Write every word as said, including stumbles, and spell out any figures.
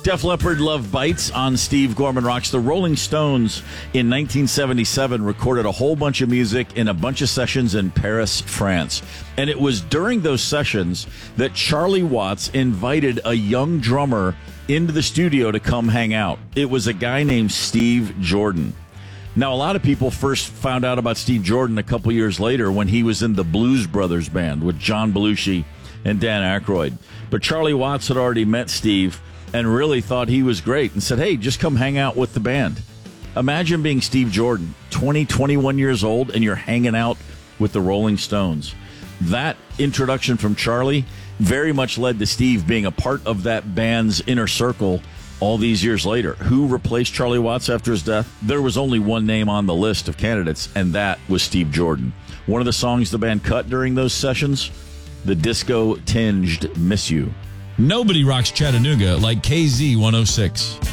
Def Leppard, Love Bites on Steve Gorman Rocks. The Rolling Stones in nineteen seventy-seven recorded a whole bunch of music in a bunch of sessions in Paris, France. And it was during those sessions that Charlie Watts invited a young drummer into the studio to come hang out. It was a guy named Steve Jordan. Now, a lot of people first found out about Steve Jordan a couple years later when he was in the Blues Brothers band with John Belushi and Dan Aykroyd. But Charlie Watts had already met Steve and really thought he was great and said, hey, just come hang out with the band. Imagine being Steve Jordan, twenty, twenty-one years old, and you're hanging out with the Rolling Stones. That introduction from Charlie very much led to Steve being a part of that band's inner circle all these years later. Who replaced Charlie Watts after his death? There was only one name on the list of candidates, and that was Steve Jordan. One of the songs the band cut during those sessions, the disco-tinged Miss You. Nobody rocks Chattanooga like K Z one oh six.